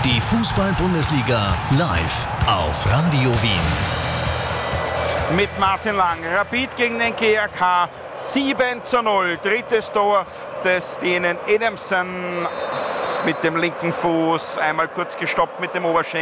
Die Fußball-Bundesliga live auf Radio Wien. Mit Martin Lang. Rapid gegen den GAK 7:0. Drittes Tor des Dänen Adamson mit dem linken Fuß. Einmal kurz gestoppt mit dem Oberschenkel.